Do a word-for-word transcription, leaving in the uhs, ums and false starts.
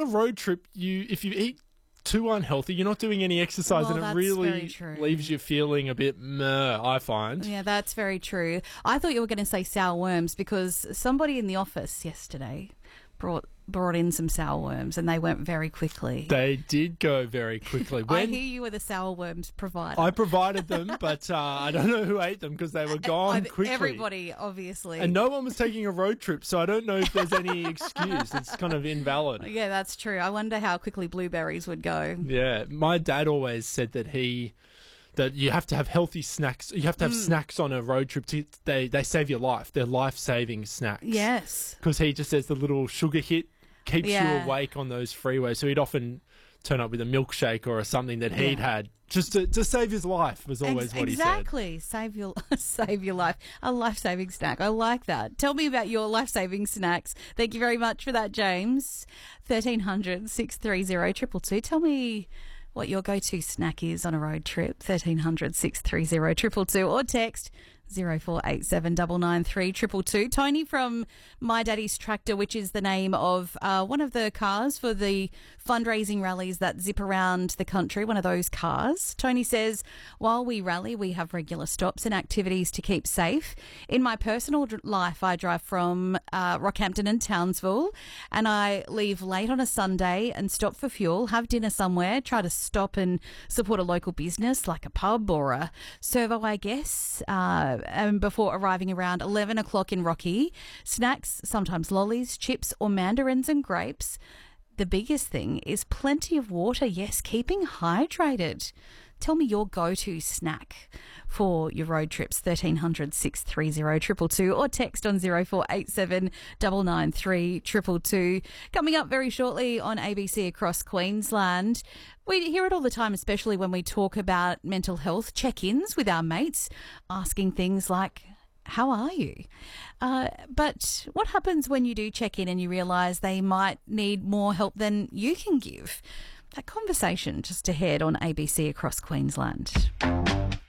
a road trip, you if you eat too unhealthy, you're not doing any exercise, Well, and it that's really very true. leaves you feeling a bit meh, I find. Yeah, that's very true. I thought you were going to say sour worms because somebody in the office yesterday brought brought in some sour worms and they went very quickly. They did go very quickly. I When hear you were the sour worms provider. I provided them, but uh, I don't know who ate them because they were gone I- quickly. Everybody, obviously. And no one was taking a road trip, so I don't know if there's any excuse. It's kind of invalid. Yeah, that's true. I wonder how quickly blueberries would go. Yeah, my dad always said that he that you have to have healthy snacks. You have to have Mm. snacks on a road trip. To, they they save your life. They're life saving snacks. Yes. Because he just says the little sugar hit keeps Yeah. you awake on those freeways. So he'd often turn up with a milkshake or something that he'd Yeah. had just to, to save his life. Was always Ex- what he said. exactly. Save your save your life. A life saving snack. I like that. Tell me about your life saving snacks. Thank you very much for that, James. Thirteen hundred six three zero triple two. Tell me what your go to snack is on a road trip. Thirteen hundred six three zero triple two or text zero four eight seven nine nine three triple two. Tony from My Daddy's Tractor, which is the name of uh, one of the cars for the fundraising rallies that zip around the country, one of those cars. Tony says, while we rally, we have regular stops and activities to keep safe. In my personal dr- life, I drive from uh, Rockhampton and Townsville, and I leave late on a Sunday and stop for fuel, have dinner somewhere, try to stop and support a local business like a pub or a servo, I guess, uh, and before arriving around eleven o'clock in Rocky. Snacks, sometimes lollies, chips or mandarins and grapes. The biggest thing is plenty of water. Yes, keeping hydrated. Tell me your go-to snack for your road trips. thirteen hundred six three zero triple two or text on zero four eight seven nine nine three triple two. Coming up very shortly on A B C Across Queensland. We hear it all the time, especially when we talk about mental health check-ins with our mates, asking things like, how are you? Uh, but what happens when you do check in and you realise they might need more help than you can give? That conversation just ahead on A B C Across Queensland.